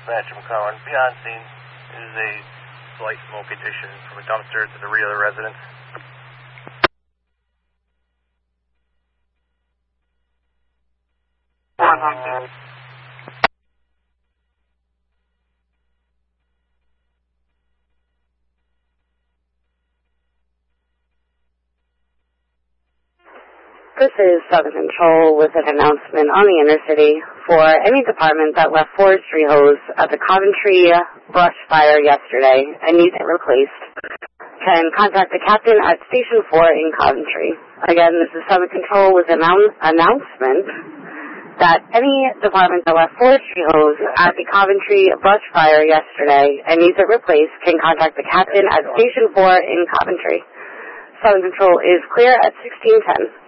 dispatch McClellan. Beyond scene is a slight smoke addition from a dumpster to the rear of the residence. This is Southern Control with an announcement on the intercity for any department that left forestry hose at the Coventry brush fire yesterday and needs it replaced can contact the captain at Station 4 in Coventry. Again, this is Southern Control with an announcement that any department that left forestry hose at the Coventry brush fire yesterday and needs it replaced can contact the captain at Station 4 in Coventry. Southern Control is clear at 1610.